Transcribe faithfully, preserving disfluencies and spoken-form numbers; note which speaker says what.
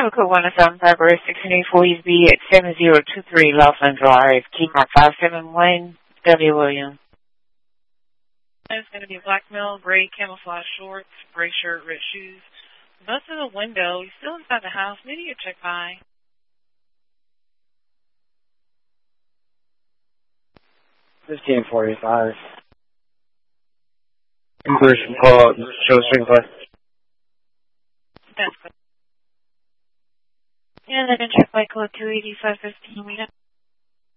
Speaker 1: have a code one seven five or sixteen eighty-four E B at seven zero two three Laughlin Drive, Kmart five seven one, W. William.
Speaker 2: It's going to be black male, gray camouflage shorts, gray shirt, red shoes. Bust in the window. He's still inside the house. Maybe you check by.
Speaker 3: fifteen forty-five.
Speaker 4: Bruce from call out. Show screenplay.
Speaker 2: That's good.
Speaker 1: And then check by code two eighty-five fifteen. We have